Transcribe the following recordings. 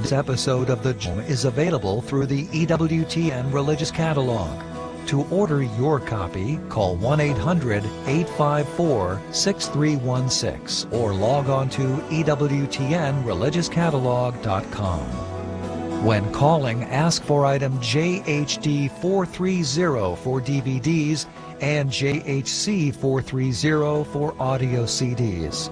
Today's episode of The Gem is available through the EWTN Religious Catalog. To order your copy, call 1-800-854-6316 or log on to EWTNReligiousCatalog.com. When calling, ask for item JHD 430 for DVDs and JHC 430 for audio CDs.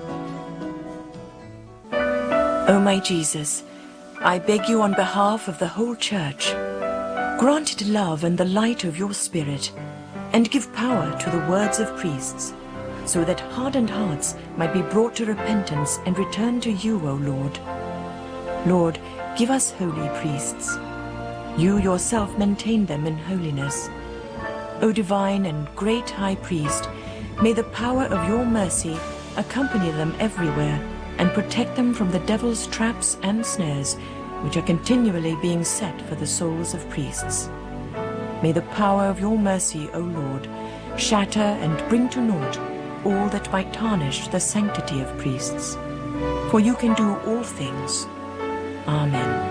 O my Jesus, I beg you on behalf of the whole Church, grant it love and the light of your Spirit, and give power to the words of priests, so that hardened hearts might be brought to repentance and return to you, O Lord. Lord, give us holy priests. You yourself maintain them in holiness. O divine and great High Priest, may the power of your mercy accompany them everywhere and protect them from the devil's traps and snares, which are continually being set for the souls of priests. May the power of your mercy, O Lord, shatter and bring to naught all that might tarnish the sanctity of priests. For you can do all things. Amen.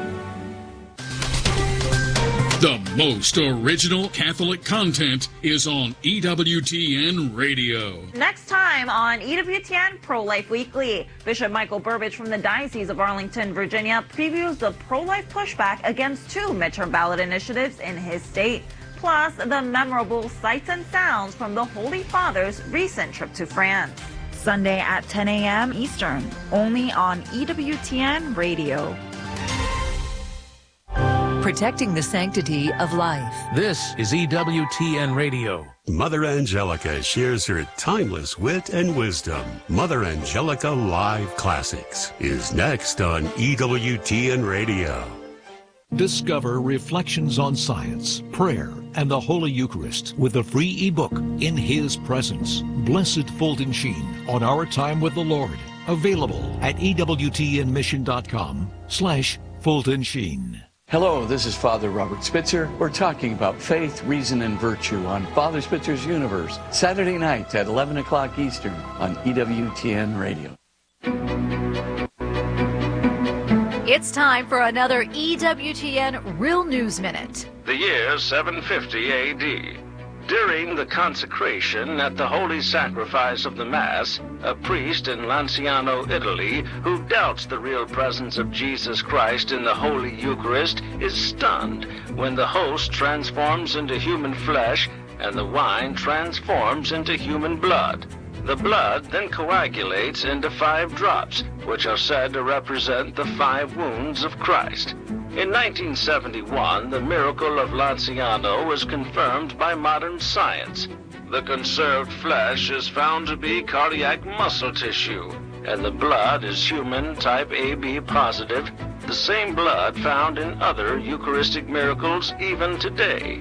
The most original Catholic content is on EWTN Radio. Next time on EWTN Pro-Life Weekly, Bishop Michael Burbidge from the Diocese of Arlington, Virginia, previews the pro-life pushback against two midterm ballot initiatives in his state, plus the memorable sights and sounds from the Holy Father's recent trip to France. Sunday at 10 a.m. Eastern, only on EWTN Radio. Protecting the sanctity of life. This is EWTN Radio. Mother Angelica shares her timeless wit and wisdom. Mother Angelica Live Classics is next on EWTN Radio. Discover reflections on science, prayer, and the Holy Eucharist with the free ebook, In His Presence. Blessed Fulton Sheen on Our Time with the Lord. Available at EWTNmission.com/Fulton Sheen. Hello, this is Father Robert Spitzer. We're talking about faith, reason, and virtue on Father Spitzer's Universe, Saturday night at 11 o'clock Eastern on EWTN Radio. It's time for another EWTN Real News Minute. The year 750 A.D. During the consecration at the Holy Sacrifice of the Mass, a priest in Lanciano, Italy, who doubts the real presence of Jesus Christ in the Holy Eucharist is stunned when the host transforms into human flesh and the wine transforms into human blood. The blood then coagulates into 5 drops, which are said to represent the 5 wounds of Christ. In 1971, the miracle of Lanciano was confirmed by modern science. The conserved flesh is found to be cardiac muscle tissue, and the blood is human type AB positive, the same blood found in other Eucharistic miracles even today.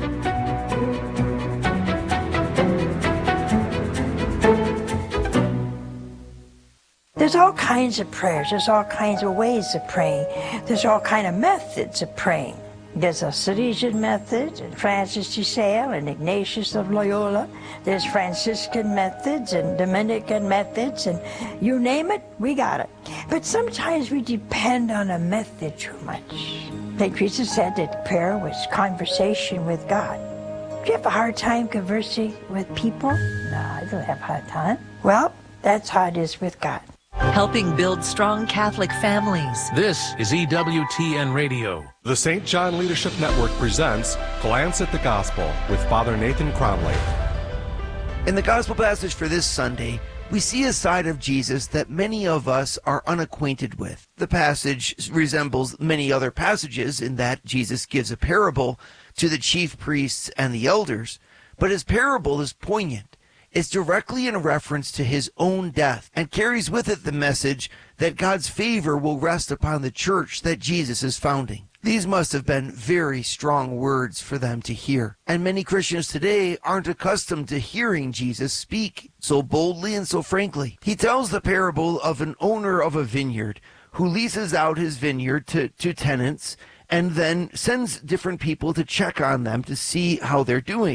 There's all kinds of prayers. There's all kinds of ways of praying. There's all kinds of methods of praying. There's a Salesian method, and Francis de Sales and Ignatius of Loyola. There's Franciscan methods and Dominican methods, and you name it, we got it. But sometimes we depend on a method too much. St. Teresa said that prayer was conversation with God. Do you have a hard time conversing with people? No, I don't have a hard time. Well, that's how it is with God. Helping build strong Catholic families. This is EWTN Radio. The St. John Leadership Network presents Glance at the Gospel with Father Nathan Cromley. In the Gospel passage for this Sunday, we see a side of Jesus that many of us are unacquainted with. The passage resembles many other passages in that Jesus gives a parable to the chief priests and the elders, but his parable is poignant. It's directly in reference to his own death and carries with it the message that God's favor will rest upon the church that Jesus is founding. These must have been very strong words for them to hear, and many Christians today aren't accustomed to hearing Jesus speak so boldly and so frankly. He tells the parable of an owner of a vineyard who leases out his vineyard to tenants and then sends different people to check on them to see how they're doing.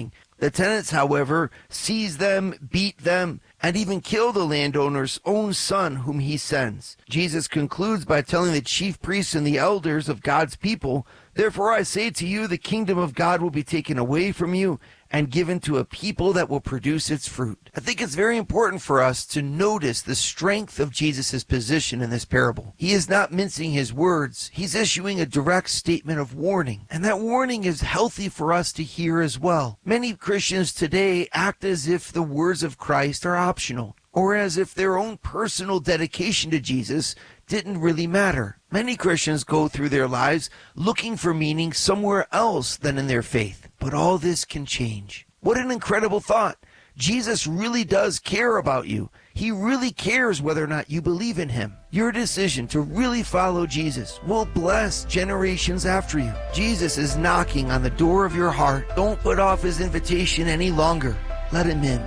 The tenants, however, seize them, beat them, and even kill the landowner's own son whom he sends. Jesus concludes by telling the chief priests and the elders of God's people, "Therefore I say to you, the kingdom of God will be taken away from you and given to a people that will produce its fruit." I think it's very important for us to notice the strength of Jesus' position in this parable. He is not mincing his words. He's issuing a direct statement of warning. And that warning is healthy for us to hear as well. Many Christians today act as if the words of Christ are optional, or as if their own personal dedication to Jesus didn't really matter. Many Christians go through their lives looking for meaning somewhere else than in their faith. But all this can change. What an incredible thought. Jesus really does care about you. He really cares whether or not you believe in him. Your decision to really follow Jesus will bless generations after you. Jesus is knocking on the door of your heart. Don't put off his invitation any longer. Let him in.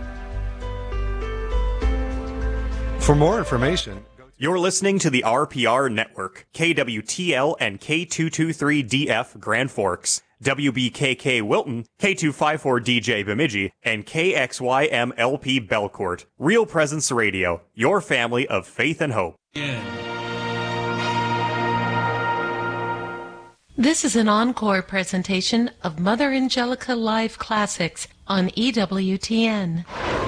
For more information, you're listening to the RPR Network, KWTL and K223DF Grand Forks, WBKK Wilton, K254DJ Bemidji, and KXYMLP Belcourt. Real Presence Radio, your family of faith and hope. This is an encore presentation of Mother Angelica Live Classics on EWTN.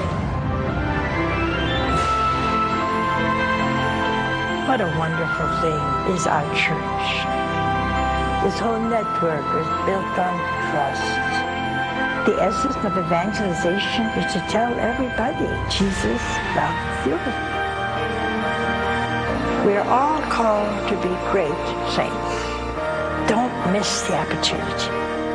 What a wonderful thing is our church. This whole network is built on trust. The essence of evangelization is to tell everybody Jesus loves you. We're all called to be great saints. Don't miss the opportunity.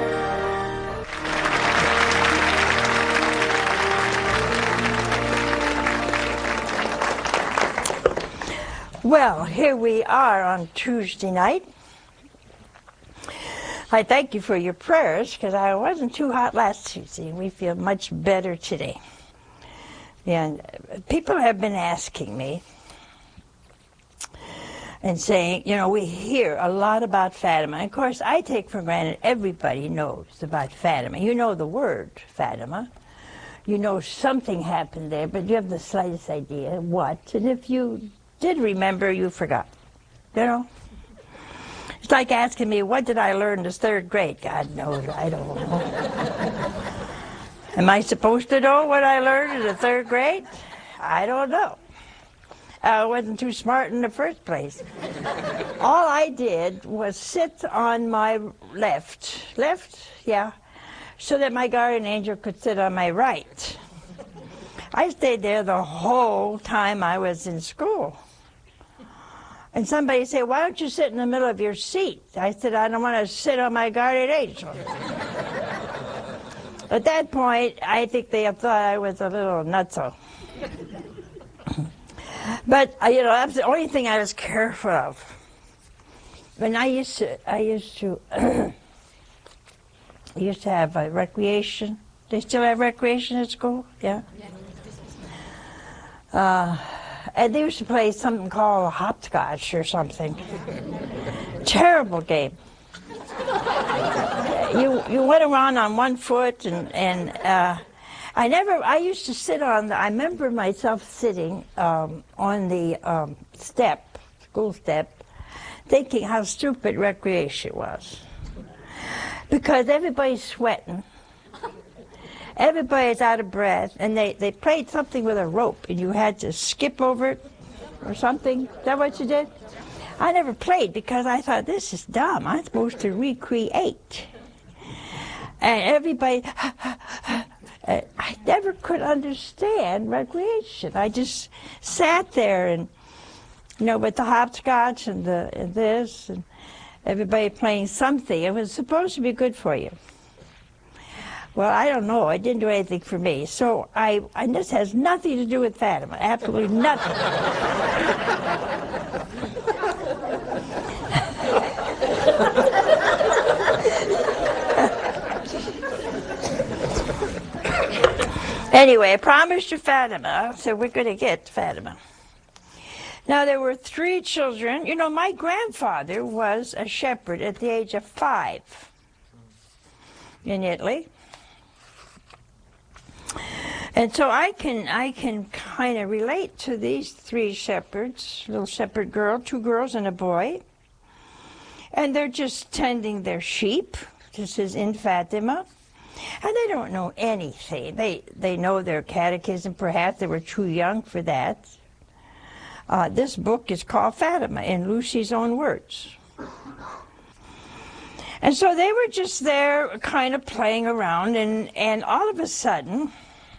Well, here we are on Tuesday night. I thank you for your prayers, because I wasn't too hot last Tuesday. We feel much better today. And people have been asking me and saying, you know, we hear a lot about Fatima. And of course, I take for granted everybody knows about Fatima. You know the word Fatima. You know something happened there, but you have the slightest idea what. And if you did remember, you forgot. You know? It's like asking me, what did I learn in the 3rd grade? God knows, I don't know. Am I supposed to know what I learned in the 3rd grade? I don't know. I wasn't too smart in the first place. All I did was sit on my left, yeah, so that my guardian angel could sit on my right. I stayed there the whole time I was in school. And somebody said, why don't you sit in the middle of your seat? I said, I don't want to sit on my guardian angel. At that point, I think they thought I was a little nutso. But, you know, that's the only thing I was careful of. When I used to have a recreation. They still have recreation at school? Yeah? And they used to play something called hopscotch or something. Terrible game. You went around on one foot, and I used to sit on, I remember myself sitting on the school step, thinking how stupid recreation was. Because everybody's sweating. Everybody's out of breath, and they played something with a rope, and you had to skip over it or something. Is that what you did? I never played because I thought, this is dumb. I'm supposed to recreate. And everybody, I never could understand recreation. I just sat there and, you know, with the hopscotch and this, and everybody playing something. It was supposed to be good for you. Well, I don't know. It didn't do anything for me. So and this has nothing to do with Fatima. Absolutely nothing. Anyway, I promised you Fatima, so we're going to get Fatima. Now, there were 3 children. You know, my grandfather was a shepherd at the age of 5 in Italy. And so I can kind of relate to these three shepherds, little shepherd girl, two girls and a boy. And they're just tending their sheep. This is in Fatima. And they don't know anything. They know their catechism, perhaps. They were too young for that. This book is called Fatima, in Lucy's own words. And so they were just there kind of playing around, and all of a sudden,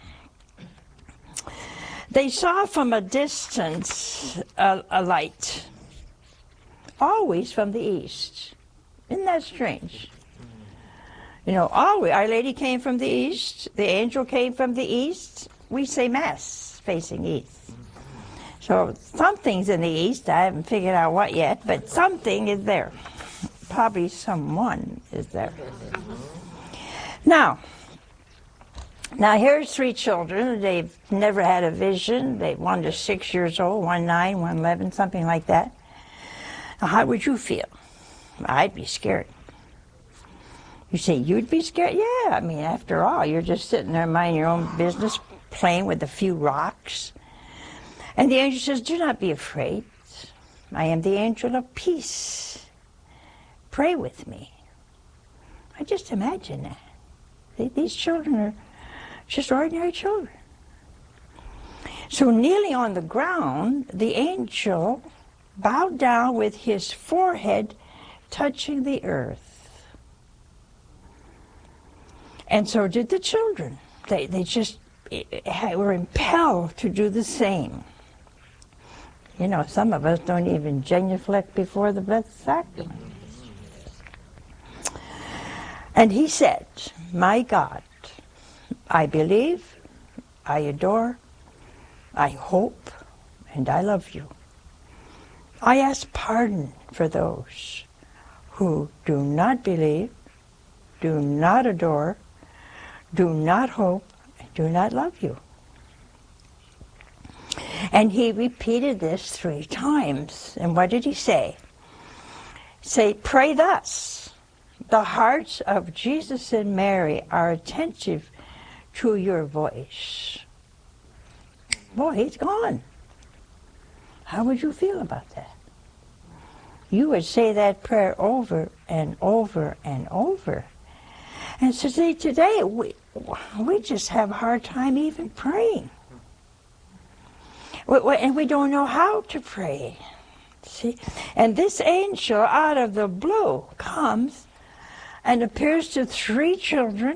they saw from a distance a light, always from the east. Isn't that strange? You know, always. Our Lady came from the east. The angel came from the east. We say Mass facing east. So something's in the east. I haven't figured out what yet, but something is there. Probably someone is there. Now here's three children. They've never had a vision. One is 6 years old, one 9, one 11, something like that. Now, how would you feel? I'd be scared. You say you'd be scared? Yeah, I mean, after all, you're just sitting there minding your own business, playing with a few rocks. And the angel says, do not be afraid. I am the angel of peace. Pray with me. I just imagine that. These children are just ordinary children. So kneeling on the ground, the angel bowed down with his forehead touching the earth. And so did the children. They just were impelled to do the same. You know, some of us don't even genuflect before the Blessed Sacrament. And he said, my God, I believe, I adore, I hope, and I love you. I ask pardon for those who do not believe, do not adore, do not hope, and do not love you. And he repeated this 3 times. And what did he say? Say, pray thus. The hearts of Jesus and Mary are attentive to your voice. Boy, he's gone. How would you feel about that? You would say that prayer over and over and over. And so today we just have a hard time even praying. And we don't know how to pray. See? And this angel out of the blue comes and appears to 3 children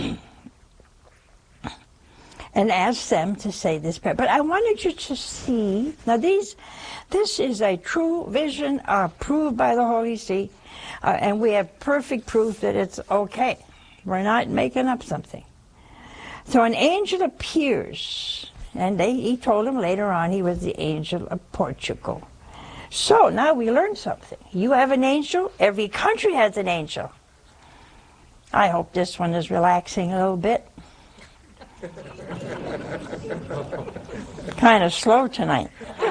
and asks them to say this prayer. But I wanted you to see, now this is a true vision approved by the Holy See, and we have perfect proof that it's okay. We're not making up something. So an angel appears, and he told him later on he was the angel of Portugal. So now we learned something. You have an angel, every country has an angel. I hope this one is relaxing a little bit. Kind of slow tonight.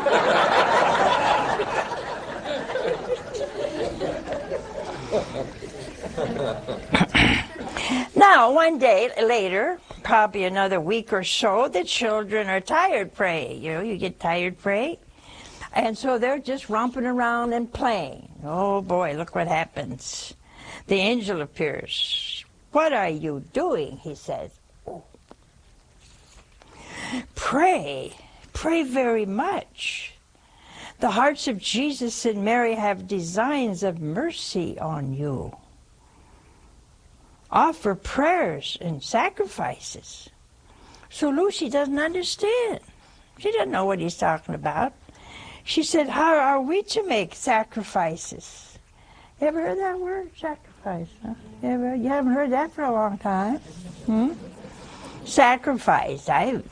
Now, one day later, probably another week or so, the children are tired praying. You know, you get tired praying. And so they're just romping around and playing. Oh boy, look what happens. The angel appears. What are you doing? He says. Oh. Pray very much. The hearts of Jesus and Mary have designs of mercy on you. Offer prayers and sacrifices. So Lucy doesn't understand. She doesn't know what he's talking about. She said, how are we to make sacrifices? You ever heard that word, sacrifice? Huh? You haven't heard that for a long time. Sacrifice.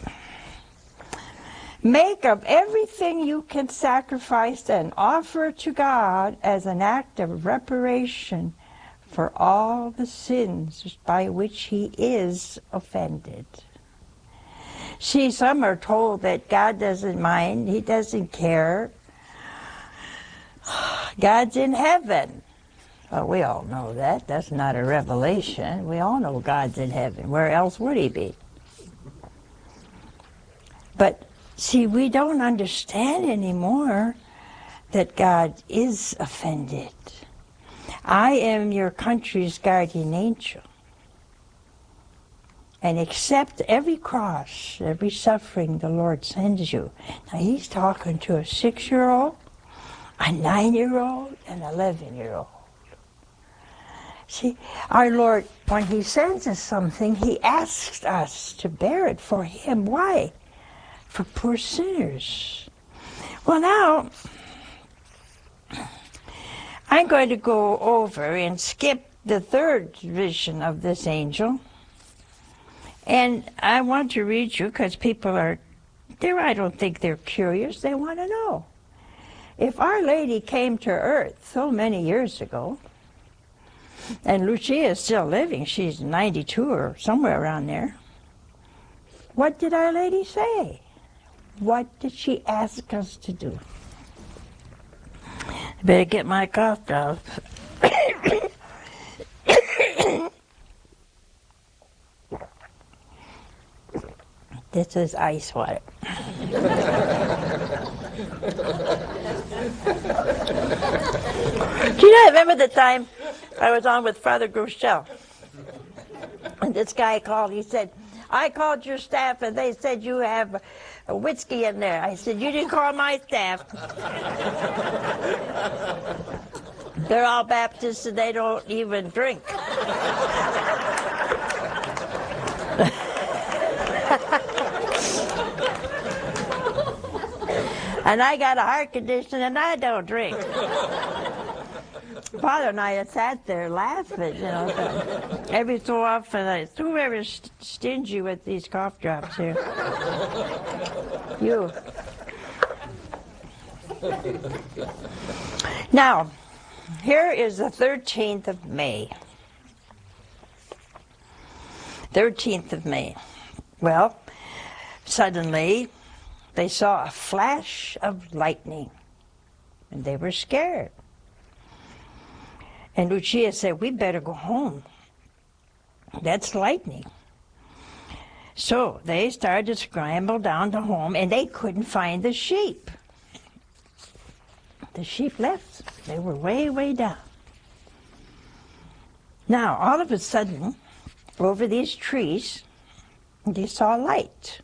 Make of everything you can sacrifice and offer to God as an act of reparation for all the sins by which he is offended. See, some are told that God doesn't mind, he doesn't care. God's in heaven. Well, we all know that. That's not a revelation. We all know God's in heaven. Where else would he be? But see, we don't understand anymore that God is offended. I am your country's guardian angel. And accept every cross, every suffering the Lord sends you. Now he's talking to a 6-year-old, a 9-year-old, and an 11-year-old. See, our Lord, when he sends us something, he asks us to bear it for him. Why? For poor sinners. Well, now, I'm going to go over and skip the third vision of this angel. And I want to read you because people are, I don't think they're curious. They want to know. If Our Lady came to earth so many years ago, and Lucia is still living, she's 92 or somewhere around there, what did Our Lady say? What did she ask us to do? I better get my cough out. This is ice water. Do you know, I remember the time I was on with Father Groeschel, and this guy called, he said, I called your staff and they said you have a whiskey in there. I said, you didn't call my staff. They're all Baptists and they don't even drink. And I got a heart condition and I don't drink. Father and I had sat there laughing, you know. So every so often, whoever's stingy with these cough drops here. You. Now, here is the 13th of May. 13th of May. Well, suddenly they saw a flash of lightning, and they were scared. And Lucia said, we better go home. That's lightning. So they started to scramble down to home, and they couldn't find the sheep. The sheep left. They were way, way down. Now, all of a sudden, over these trees, they saw light.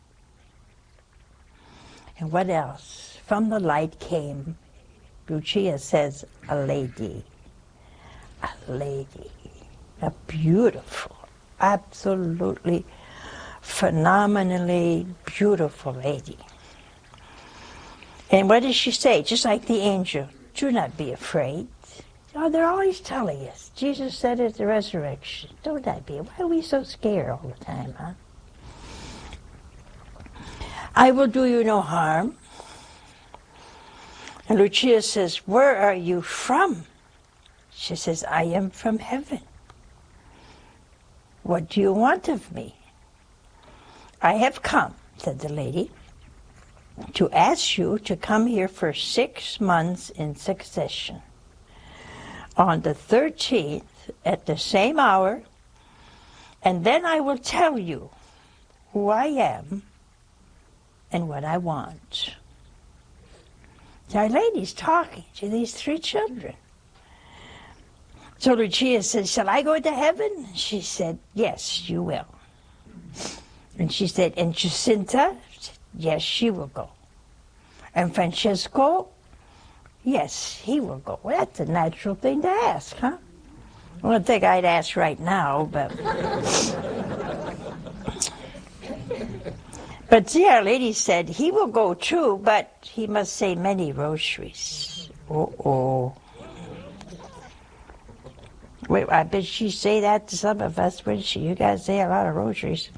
And what else? From the light came, Lucia says, a lady. A lady. A beautiful, absolutely, phenomenally beautiful lady. And what does she say? Just like the angel, do not be afraid. Oh, they're always telling us. Jesus said at the resurrection, don't be. Why are we so scared all the time, huh? I will do you no harm. And Lucia says, where are you from? She says, I am from heaven. What do you want of me? I have come, said the lady, to ask you to come here for 6 months in succession. On the 13th, at the same hour, and then I will tell you who I am and what I want. So Our Lady's talking to these 3 children. So Lucia said, shall I go to heaven? She said, yes, you will. And she said, and Jacinta? Yes, she will go. And Francesco? Yes, he will go. Well, that's a natural thing to ask, huh? I don't think I'd ask right now, but... But see, Our Lady said, he will go too, but he must say many rosaries. Uh-oh. Wait, I bet she'd say that to some of us, wouldn't she? You guys say a lot of rosaries.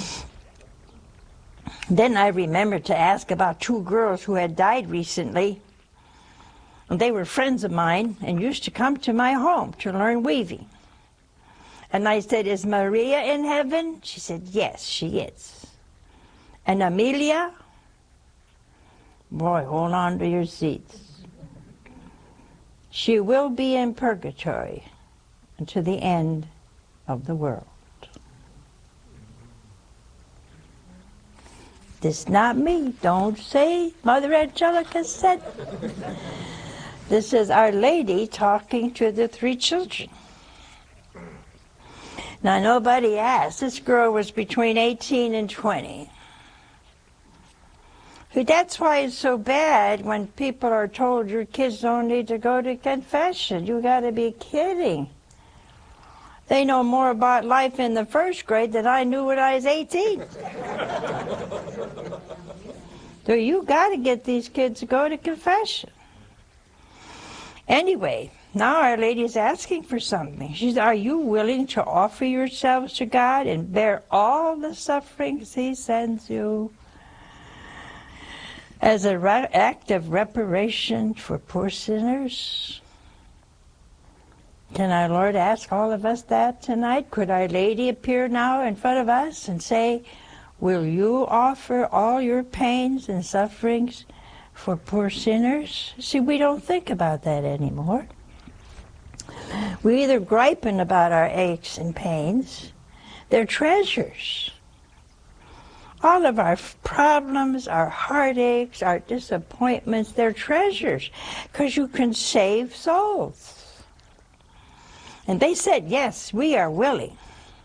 Then I remembered to ask about 2 girls who had died recently. And they were friends of mine and used to come to my home to learn weaving. And I said, is Maria in heaven? She said, yes, she is. And Amelia? Boy, hold on to your seats. She will be in purgatory until the end of the world. This is not me. Don't say Mother Angelica said. This is Our Lady talking to the 3 children. Now, nobody asked. This girl was between 18 and 20. That's why it's so bad when people are told your kids don't need to go to confession. You got to be kidding. They know more about life in the 1st grade than I knew when I was 18. So you got to get these kids to go to confession. Anyway, now Our Lady's asking for something. She says, are you willing to offer yourselves to God and bear all the sufferings He sends you as an act of reparation for poor sinners? Can our Lord ask all of us that tonight? Could Our Lady appear now in front of us and say, will you offer all your pains and sufferings for poor sinners? See, we don't think about that anymore. We either griping about our aches and pains. They're treasures. All of our problems, our heartaches, our disappointments, they're treasures because you can save souls. And they said, yes, we are willing.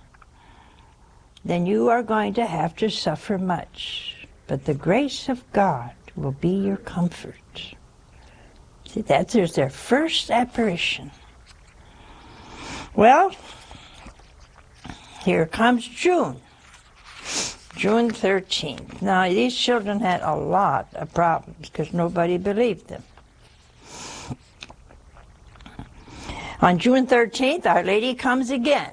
Then you are going to have to suffer much. But the grace of God will be your comfort. See, there's their first apparition. Well, here comes June. June 13th. Now, these children had a lot of problems because nobody believed them. On June 13th, Our Lady comes again.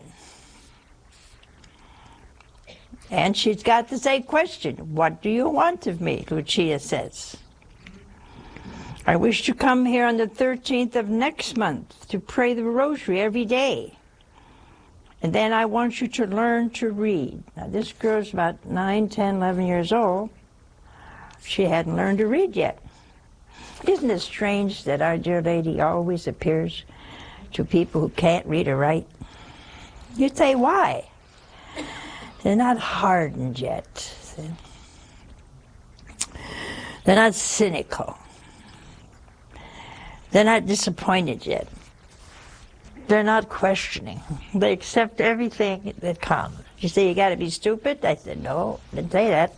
And she's got the same question. What do you want of me? Lucia says. I wish to come here on the 13th of next month to pray the rosary every day. And then I want you to learn to read. Now, this girl's about 9, 10, 11 years old. She hadn't learned to read yet. Isn't it strange that Our Dear Lady always appears to people who can't read or write? You'd say, why? They're not hardened yet. They're not cynical. They're not disappointed yet. They're not questioning. They accept everything that comes. You say, you got to be stupid? I said, no, didn't say that.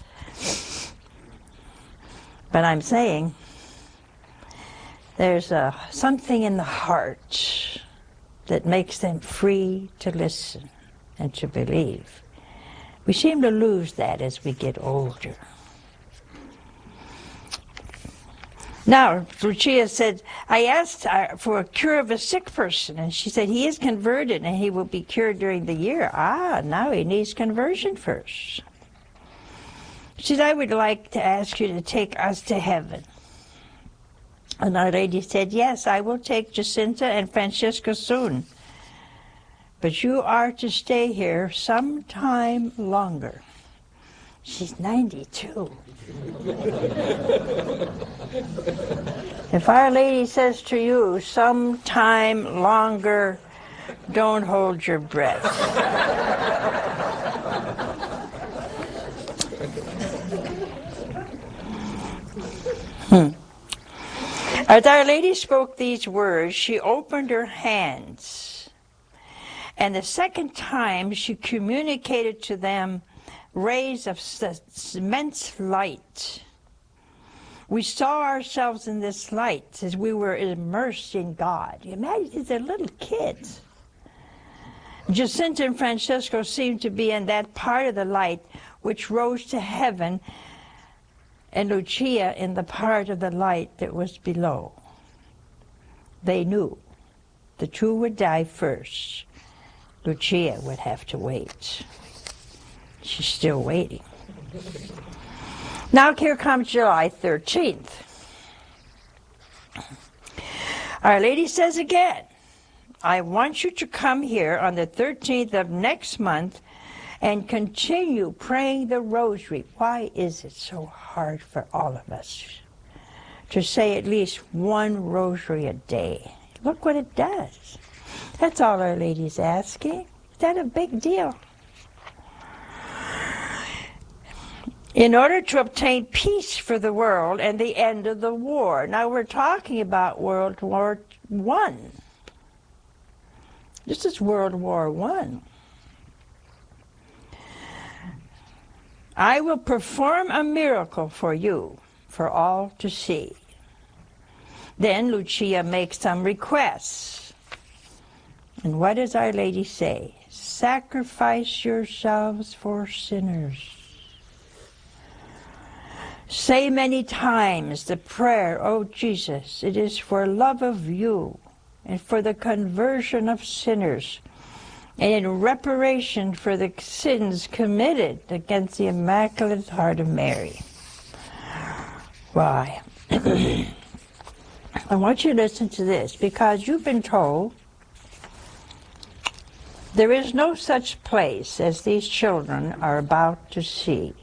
But I'm saying there's something in the heart that makes them free to listen and to believe. We seem to lose that as we get older. Now, Lucia said, I asked for a cure of a sick person, and she said, he is converted and he will be cured during the year. Now he needs conversion first. She said, I would like to ask you to take us to heaven. And Our Lady said, yes, I will take Jacinta and Francisco soon. But you are to stay here some time longer. She's 92. If Our Lady says to you, some time longer, don't hold your breath. As Our Lady spoke these words, she opened her hands. And the second time she communicated to them rays of immense light. We saw ourselves in this light as we were immersed in God. You imagine, they're little kids. Jacinta and Francisco seemed to be in that part of the light which rose to heaven, and Lucia in the part of the light that was below. They knew the two would die first. Lucia would have to wait. She's still waiting. Now here comes July 13th. Our Lady says again, I want you to come here on the 13th of next month and continue praying the rosary. Why is it so hard for all of us to say at least one rosary a day? Look what it does. That's all Our Lady's asking. Is that a big deal? in order to obtain peace for the world and the end of the war. Now we're talking about World War I. This is World War I. I will perform a miracle for you, for all to see. Then Lucia makes some requests. And what does Our Lady say? Sacrifice yourselves for sinners. Say many times the prayer, "O Jesus, it is for love of you and for the conversion of sinners and in reparation for the sins committed against the Immaculate Heart of Mary." Why? I want you to listen to this, because you've been told there is no such place as these children are about to see.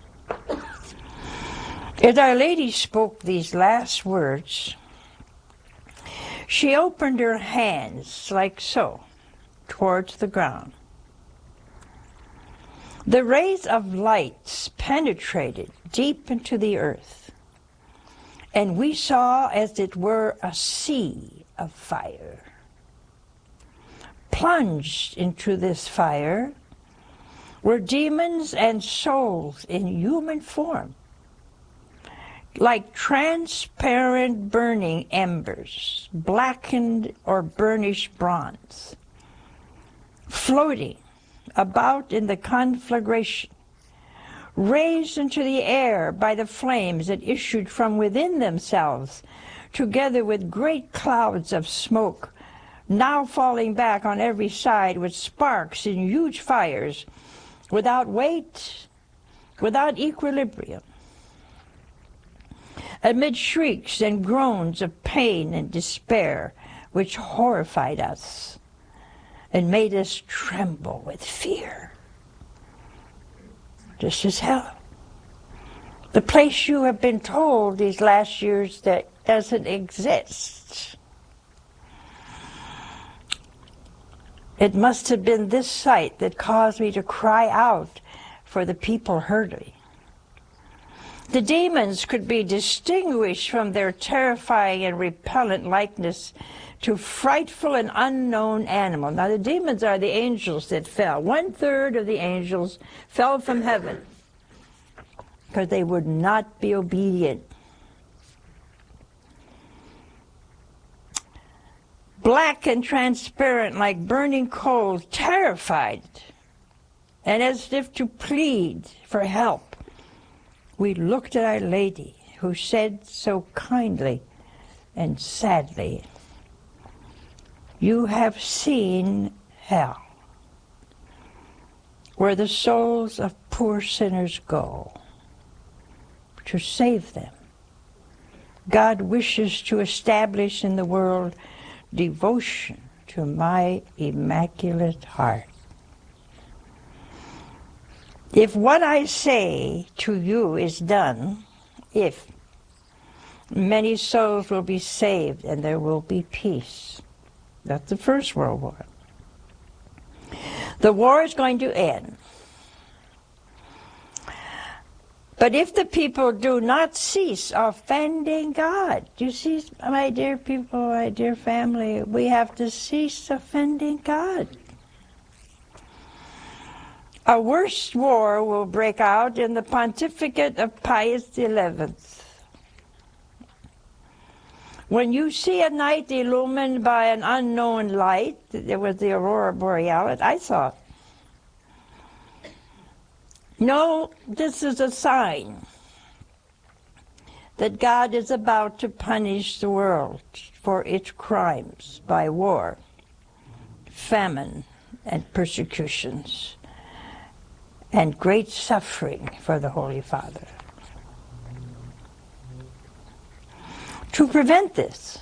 As Our Lady spoke these last words, she opened her hands like so towards the ground. The rays of light penetrated deep into the earth, and we saw as it were a sea of fire. Plunged into this fire were demons and souls in human form, like transparent burning embers, blackened or burnished bronze, floating about in the conflagration, raised into the air by the flames that issued from within themselves, together with great clouds of smoke, now falling back on every side with sparks in huge fires, without weight, without equilibrium. Amid shrieks and groans of pain and despair, which horrified us and made us tremble with fear. This is hell. The place you have been told these last years that doesn't exist. It must have been this sight that caused me to cry out for the people hurting. The demons could be distinguished from their terrifying and repellent likeness to frightful and unknown animal. Now the demons are the angels that fell. 1/3 of the angels fell from heaven because they would not be obedient. Black and transparent like burning coals, terrified, and as if to plead for help, we looked at Our Lady, who said so kindly and sadly, "You have seen hell, where the souls of poor sinners go to save them. God wishes to establish in the world devotion to my Immaculate Heart. If what I say to you is done, if many souls will be saved and there will be peace." That's the First World War. The war is going to end. But if the people do not cease offending God, you see, my dear people, my dear family, we have to cease offending God. A worse war will break out in the pontificate of Pius XI. When you see a night illumined by an unknown light, there was the aurora borealis, I saw it. No, this is a sign that God is about to punish the world for its crimes by war, famine, and persecutions, and great suffering for the Holy Father. To prevent this,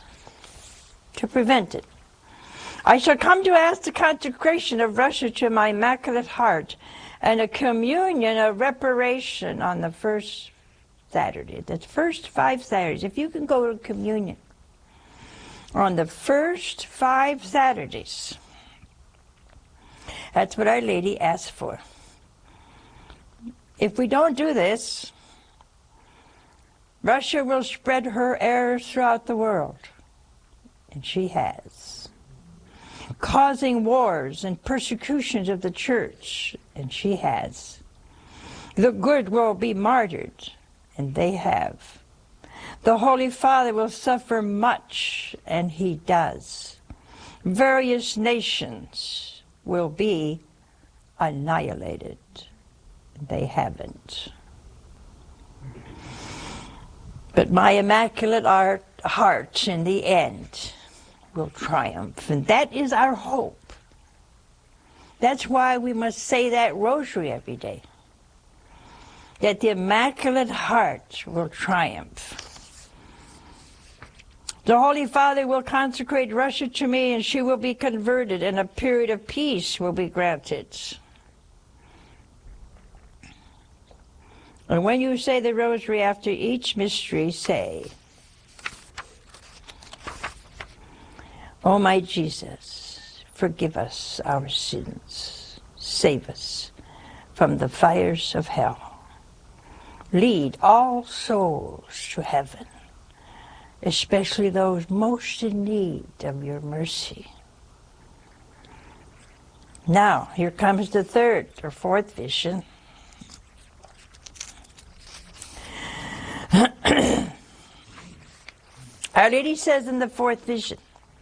I shall come to ask the consecration of Russia to my Immaculate Heart and a communion of reparation on the first Saturday. The first 5 Saturdays, if you can go to communion on the first 5 Saturdays, that's what Our Lady asked for. If we don't do this, Russia will spread her errors throughout the world. And she has. Causing wars and persecutions of the church. And she has. The good will be martyred. And they have. The Holy Father will suffer much. And he does. Various nations will be annihilated. They haven't. But my immaculate heart in the end will triumph. And that is our hope. That's why we must say that rosary every day. That the Immaculate Heart will triumph. The Holy Father will consecrate Russia to me, and she will be converted, and a period of peace will be granted. And when you say the rosary after each mystery, say, O my Jesus, forgive us our sins. Save us from the fires of hell. Lead all souls to heaven, especially those most in need of your mercy. Now, here comes the third or fourth vision. Our Lady says in the fourth vision,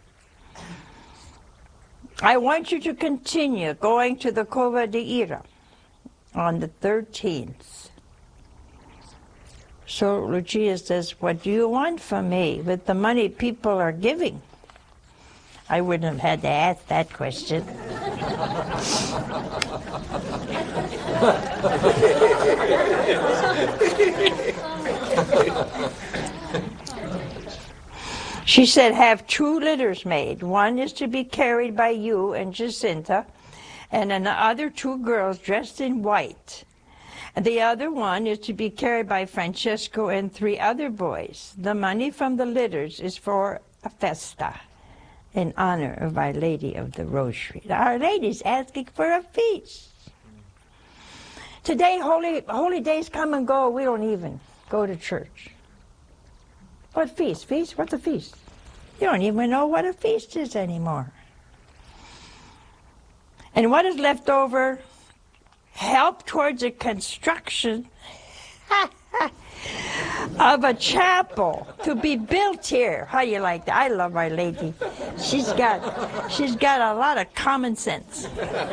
I want you to continue going to the Cova de Ira on the 13th. So Lucia says, what do you want from me with the money people are giving? I wouldn't have had to ask that question. She said, have 2 litters made. One is to be carried by you and Jacinta, and the other 2 girls dressed in white. And the other one is to be carried by Francesco and 3 other boys. The money from the litters is for a festa in honor of Our Lady of the Rosary. Our Lady's asking for a feast. Today, holy days come and go. We don't even go to church. What feast? Feast? What's a feast? You don't even know what a feast is anymore. And what is left over? Help towards the construction of a chapel to be built here. How do you like that? I love Our Lady. She's got a lot of common sense.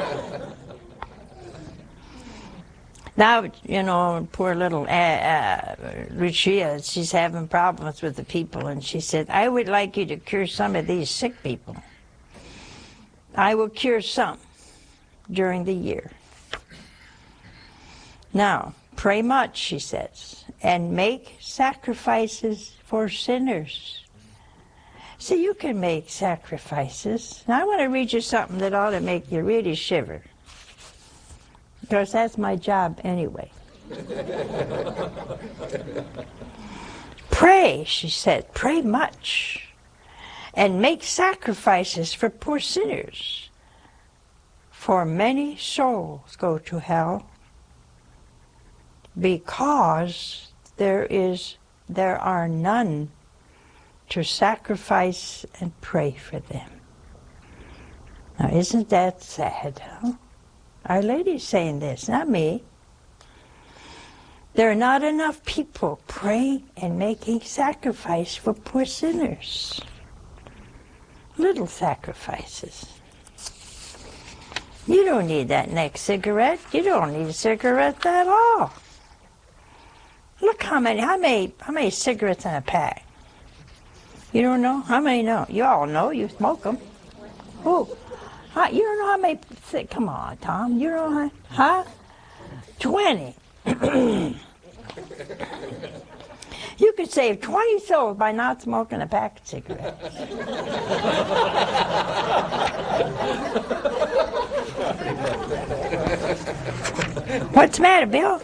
Now, you know, poor little Lucia, she's having problems with the people, and she said, I would like you to cure some of these sick people. I will cure some during the year. Now, pray much, she says, and make sacrifices for sinners. See, you can make sacrifices. Now, I want to read you something that ought to make you really shiver. Because that's my job anyway. Pray, she said, pray much, and make sacrifices for poor sinners. For many souls go to hell, because there are none to sacrifice and pray for them. Now, isn't that sad, huh? Our Lady's saying this, not me. There are not enough people praying and making sacrifice for poor sinners. Little sacrifices. You don't need that next cigarette. You don't need a cigarette at all. Look how many cigarettes in a pack. You don't know? How many know? You all know. You smoke them. Who? You don't know how many... Come on, Tom. You don't know how... Huh? 20. You could save 20 souls by not smoking a pack of cigarettes. What's the matter, Bill?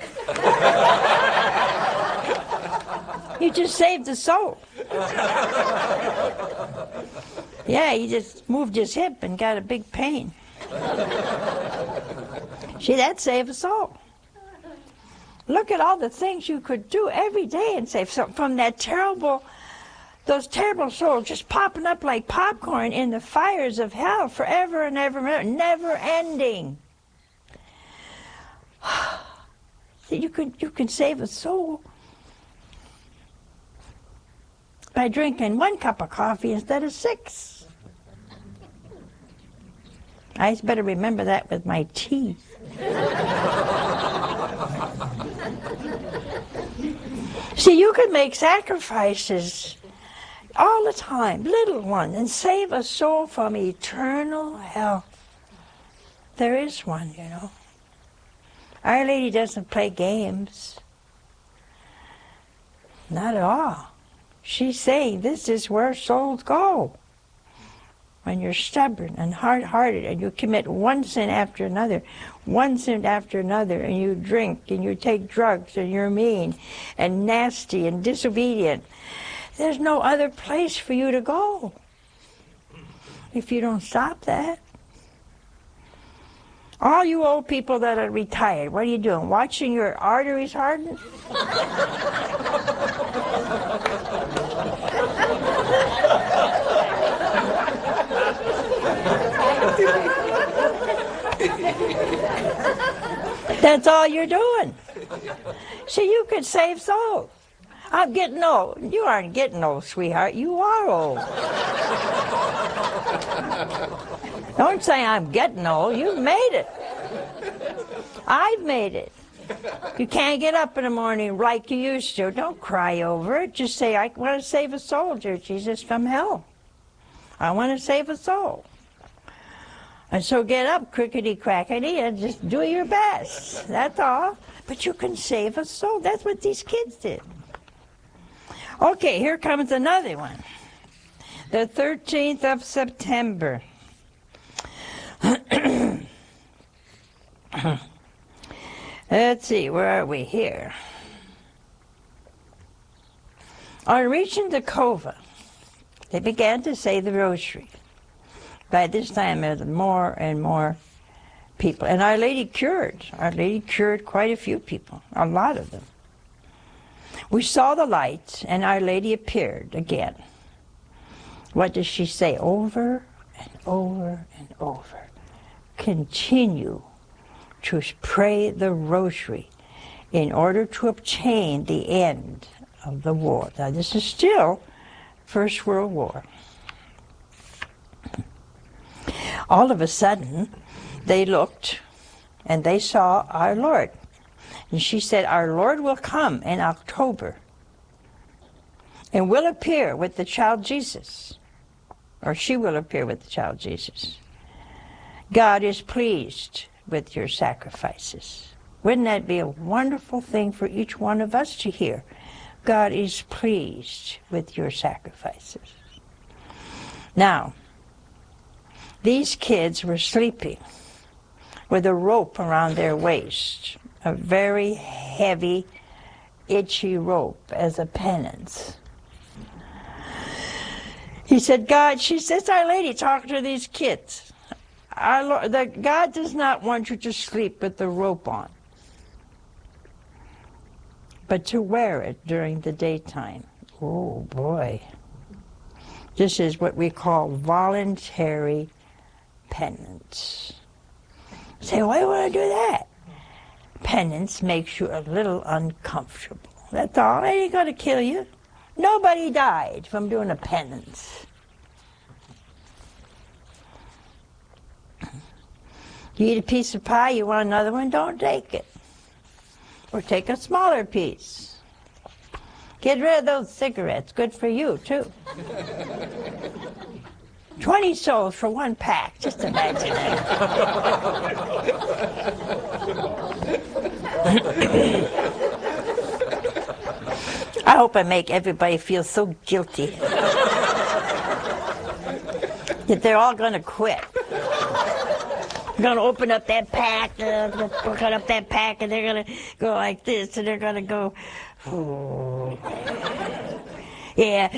You just saved a soul. Yeah, he just moved his hip and got a big pain. See, that saved a soul. Look at all the things you could do every day and save. So from those terrible souls just popping up like popcorn in the fires of hell forever and ever, never ending. You can save a soul by drinking 1 cup of coffee instead of 6. I better remember that with my tea. See, you can make sacrifices all the time, little ones, and save a soul from eternal hell. There is one, you know. Our Lady doesn't play games. Not at all. She's saying this is where souls go. When you're stubborn and hard-hearted and you commit one sin after another, and you drink and you take drugs and you're mean and nasty and disobedient, there's no other place for you to go if you don't stop that. All you old people that are retired, what are you doing? Watching your arteries harden? That's all you're doing. See, you could save souls. I'm getting old. You aren't getting old, sweetheart. You are old. Don't say I'm getting old. You've made it. I've made it. You can't get up in the morning like you used to. Don't cry over it. Just say, I want to save a soul, dear Jesus, from hell. I want to save a soul. And so get up, crickety-crackety, and just do your best. That's all. But you can save a soul. That's what these kids did. Okay, here comes another one. The 13th of September. Let's see, where are we here? On reaching the Cova, they began to say the rosary. By this time, there's more and more people. And Our Lady cured. Our Lady cured quite a few people, a lot of them. We saw the lights, and Our Lady appeared again. What does she say? Over and over and over. Continue to pray the rosary in order to obtain the end of the war. Now, this is still First World War. All of a sudden, they looked, and they saw our Lord. And she said, our Lord will come in October and will appear with the child Jesus. Or she will appear with the child Jesus. God is pleased with your sacrifices. Wouldn't that be a wonderful thing for each one of us to hear? God is pleased with your sacrifices. Now, these kids were sleeping with a rope around their waist, a very heavy, itchy rope as a penance. He said, God, she says, Our Lady talking to these kids. Our Lord, God does not want you to sleep with the rope on, but to wear it during the daytime. Oh, boy. This is what we call voluntary penance. Say, why would I do that? Penance makes you a little uncomfortable. That's all. It ain't going to kill you. Nobody died from doing a penance. You eat a piece of pie, you want another one, don't take it. Or take a smaller piece. Get rid of those cigarettes. Good for you, too. 20 souls for one pack. Just imagine that. I hope I make everybody feel so guilty that they're all going to quit. They're going to open up that pack, open up that pack, and they're going to go like this, and they're going to go, oh. Yeah.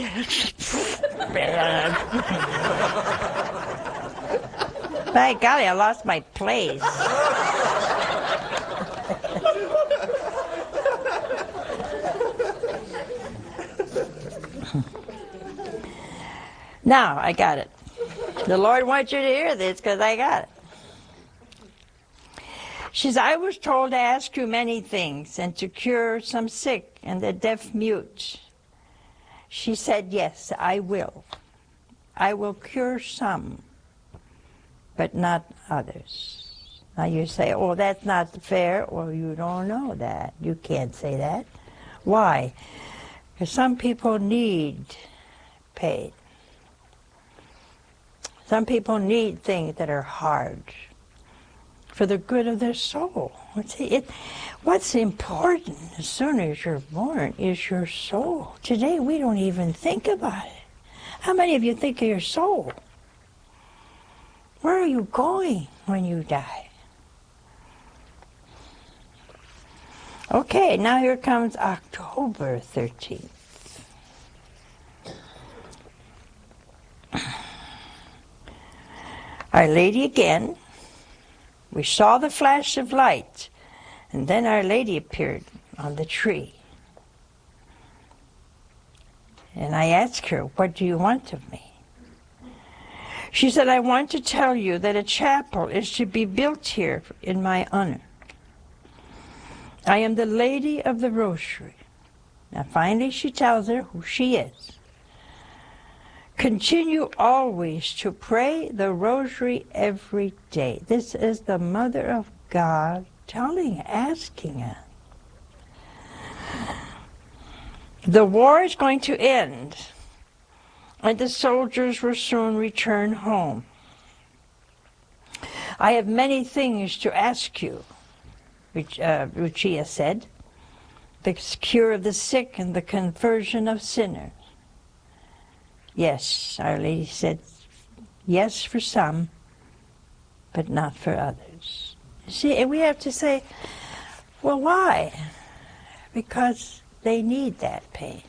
By golly, I lost my place. Now, I got it. The Lord wants you to hear this because I got it. She says, I was told to ask you many things and to cure some sick and the deaf mute. She said, yes, I will. I will cure some, but not others. Now you say, oh, that's not fair. Well, you don't know that. You can't say that. Why? Because some people need pain. Some people need things that are hard for the good of their soul. What's important as soon as you're born is your soul. Today we don't even think about it. How many of you think of your soul? Where are you going when you die? Okay, now here comes October 13th. Our Lady again. We saw the flash of light, and then Our Lady appeared on the tree. And I asked her, what do you want of me? She said, I want to tell you that a chapel is to be built here in my honor. I am the Lady of the Rosary. Now finally she tells her who she is. Continue always to pray the Rosary every day. This is the Mother of God asking us. The war is going to end, and the soldiers will soon return home. I have many things to ask you, Lucia said. The cure of the sick and the conversion of sinners. Yes, Our Lady said, yes for some, but not for others. See, we have to say, well, why? Because they need that pain.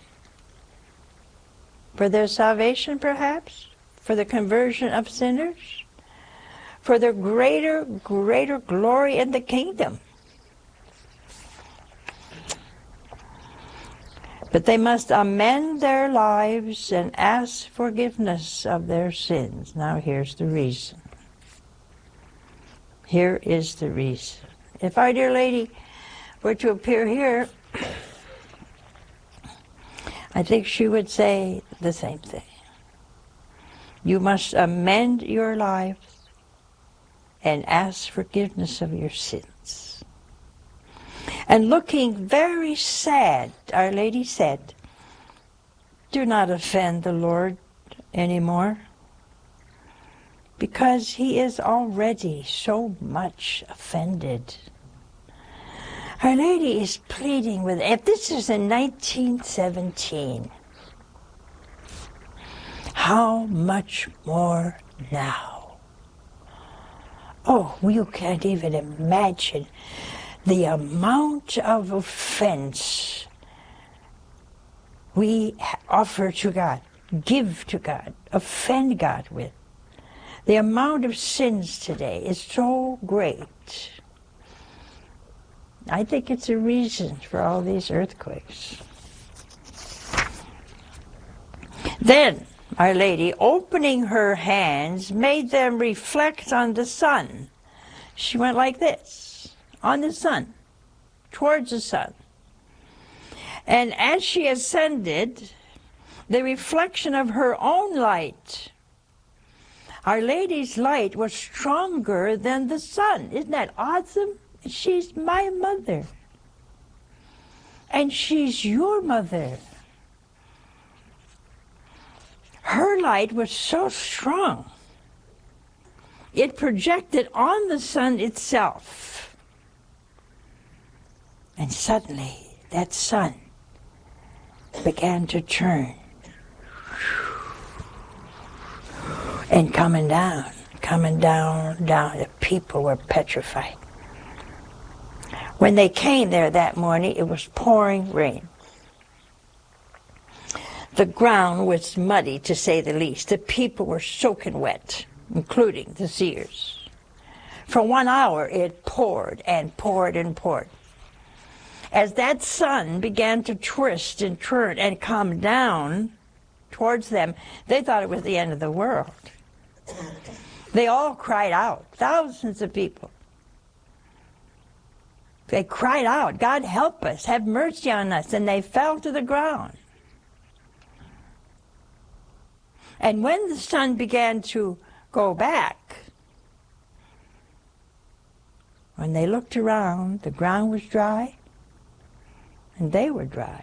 For their salvation, perhaps? For the conversion of sinners? For their greater glory in the kingdom. But they must amend their lives and ask forgiveness of their sins. Now here's the reason. Here is the reason. If Our Dear Lady were to appear here, I think she would say the same thing. You must amend your life and ask forgiveness of your sins. And looking very sad, Our Lady said, do not offend the Lord anymore, because he is already so much offended. Our Lady is pleading with, if this is in 1917, how much more now? Oh, you can't even imagine the amount of offense we offer to God, give to God, offend God with. The amount of sins today is so great. I think it's a reason for all these earthquakes. Then Our Lady, opening her hands, made them reflect on the sun. She went like this, on the sun, towards the sun. And as she ascended, the reflection of her own light, Our Lady's light was stronger than the sun. Isn't that awesome? She's my mother. And she's your mother. Her light was so strong, it projected on the sun itself. And suddenly, that sun began to turn. And coming down, down. The people were petrified. When they came there that morning, it was pouring rain. The ground was muddy, to say the least. The people were soaking wet, including the seers. For 1 hour, it poured and poured and poured. As that sun began to twist and turn and come down towards them, they thought it was the end of the world. They all cried out, thousands of people. They cried out, God help us, have mercy on us, and they fell to the ground. And when the sun began to go back, when they looked around, the ground was dry, and they were dry.